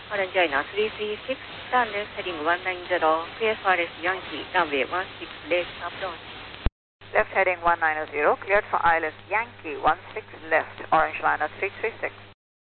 Orange liner 336, turn left heading 190, clear for RS Yankee, runway 16 left approach. Left heading 190, cleared for ILS Yankee 16 left, Orange liner 336.